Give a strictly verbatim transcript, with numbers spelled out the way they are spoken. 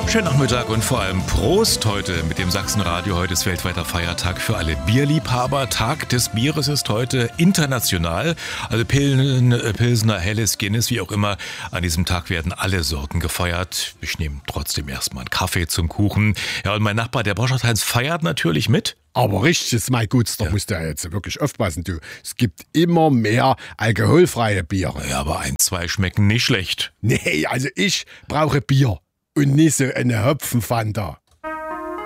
Schönen Nachmittag und vor allem Prost heute mit dem Sachsenradio. Heute ist weltweiter Feiertag für alle Bierliebhaber. Tag des Bieres ist heute international. Also Pilsen, Pilsner, Helles, Guinness, wie auch immer. An diesem Tag werden alle Sorten gefeiert. Ich nehme trotzdem erstmal einen Kaffee zum Kuchen. Ja, und mein Nachbar, der Borchardt-Heinz, feiert natürlich mit. Aber richtig, mein Guts, da ja. musst du ja jetzt wirklich aufpassen, du. Es gibt immer mehr alkoholfreie Biere. Ja, aber ein, zwei schmecken nicht schlecht. Nee, also ich brauche Bier und nicht so eine Hopfenfanta.